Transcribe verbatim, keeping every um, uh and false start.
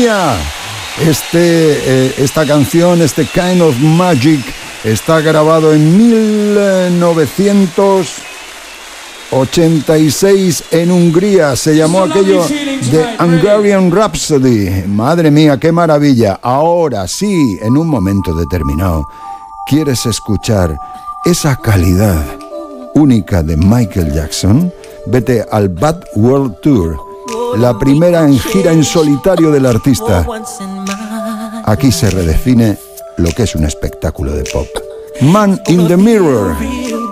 mía! Este, eh, esta canción, este Kind of Magic, está grabado en mil novecientos ochenta y seis en Hungría. Se llamó aquello The Hungarian Rhapsody. Madre mía, qué maravilla. Ahora sí, en un momento determinado, ¿quieres escuchar esa calidad única de Michael Jackson? Vete al Bad World Tour, la primera en gira en solitario del artista. Aquí se redefine lo que es un espectáculo de pop. Man in the Mirror.